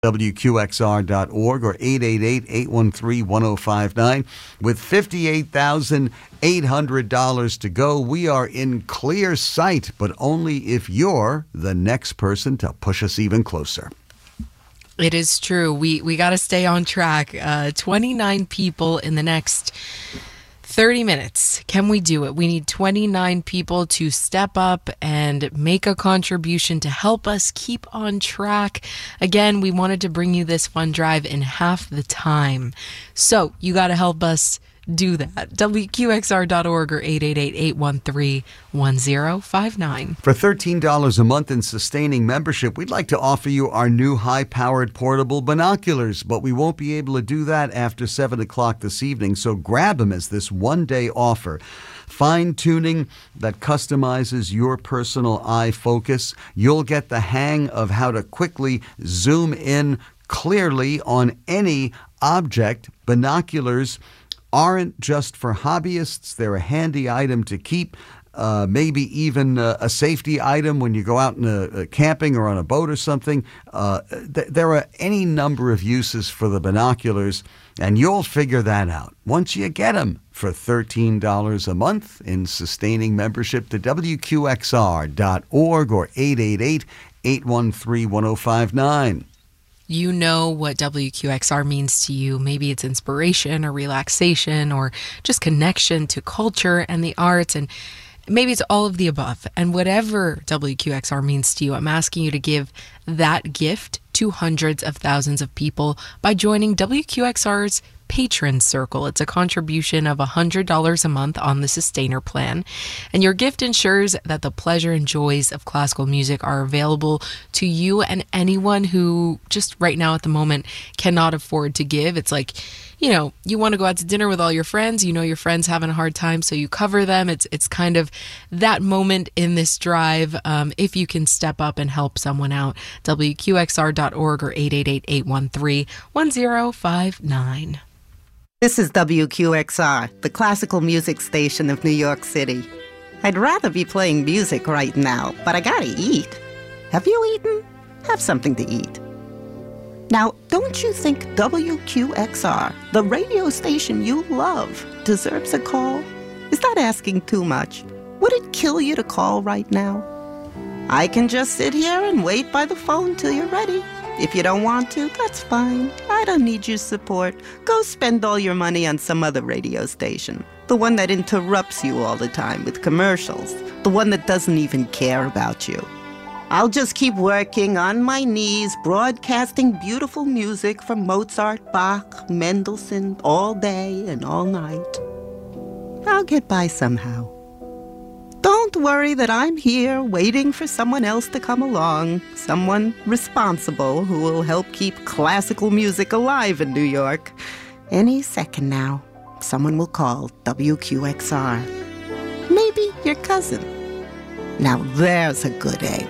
WQXR.org or 888-813-1059. With $58,800 to go, we are in clear sight, but only if you're the next person to push us even closer. It is true. We got to stay on track. 29 people in the next 30 minutes. Can we do it? We need 29 people to step up and make a contribution to help us keep on track. Again, we wanted to bring you this fun drive in half the time. So you got to help us do that. WQXR.org or 888-813-1059. For $13 a month in sustaining membership, we'd like to offer you our new high-powered portable binoculars, but we won't be able to do that after 7 o'clock this evening, so grab them as this one-day offer. Fine-tuning that customizes your personal eye focus. You'll get the hang of how to quickly zoom in clearly on any object. Binoculars aren't just for hobbyists. They're a handy item to keep, maybe even a safety item when you go out in a camping or on a boat or something. There are any number of uses for the binoculars, and you'll figure that out once you get them for $13 a month in sustaining membership to WQXR.org or 888-813-1059. You know what WQXR means to you. Maybe it's inspiration or relaxation or just connection to culture and the arts, and maybe it's all of the above. And whatever WQXR means to you, I'm asking you to give that gift to hundreds of thousands of people by joining WQXR's Patron Circle. It's a contribution of $100 a month on the Sustainer plan. And your gift ensures that the pleasure and joys of classical music are available to you and anyone who just right now at the moment cannot afford to give. It's like, you know, you want to go out to dinner with all your friends, you know your friend's having a hard time, so you cover them. It's kind of that moment in this drive. If you can step up and help someone out, WQXR.org or 888-813-1059. This is WQXR, the classical music station of New York City. I'd rather be playing music right now, but I gotta eat. Have you eaten? Have something to eat. Now, don't you think WQXR, the radio station you love, deserves a call? Is that asking too much? Would it kill you to call right now? I can just sit here and wait by the phone till you're ready. If you don't want to, that's fine. I don't need your support. Go spend all your money on some other radio station. The one that interrupts you all the time with commercials. The one that doesn't even care about you. I'll just keep working on my knees, broadcasting beautiful music from Mozart, Bach, Mendelssohn, all day and all night. I'll get by somehow. Don't worry that I'm here waiting for someone else to come along, someone responsible who will help keep classical music alive in New York. Any second now, someone will call WQXR. Maybe your cousin. Now there's a good egg.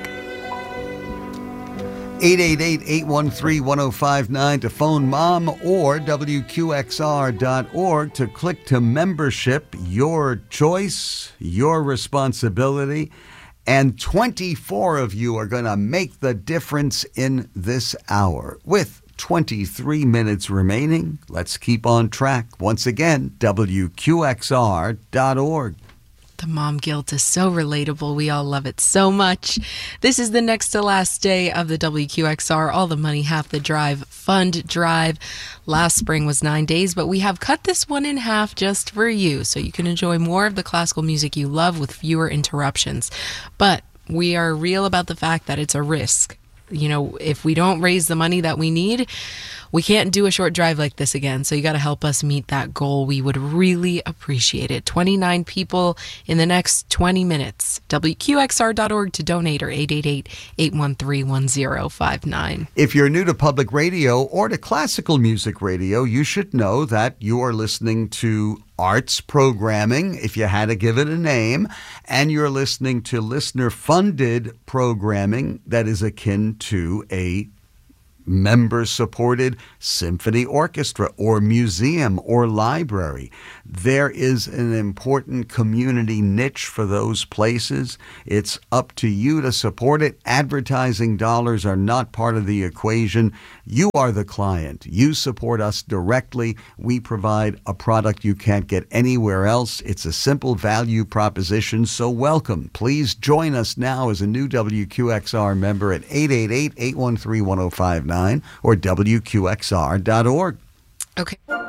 888-813-1059 to phone Mom or WQXR.org to click to membership. Your choice, your responsibility. And 24 of you are going to make the difference in this hour. With 23 minutes remaining, let's keep on track. Once again, WQXR.org. The mom guilt is so relatable. We all love it so much. This is the next to last day of the WQXR All the Money, Half the Drive Fund Drive. Last spring was 9 days, but we have cut this one in half just for you so you can enjoy more of the classical music you love with fewer interruptions. But we are real about the fact that it's a risk. You know, if we don't raise the money that we need, we can't do a short drive like this again. So you got to help us meet that goal. We would really appreciate it. 29 people in the next 20 minutes. WQXR.org to donate or 888-813-1059. If you're new to public radio or to classical music radio, you should know that you are listening to arts programming, if you had to give it a name, and you're listening to listener-funded programming that is akin to a member-supported symphony orchestra or museum or library. There is an important community niche for those places. It's up to you to support it. Advertising dollars are not part of the equation. You are the client. You support us directly. We provide a product you can't get anywhere else. It's a simple value proposition, so welcome. Please join us now as a new WQXR member at 888-813-1059 or WQXR.org. Okay.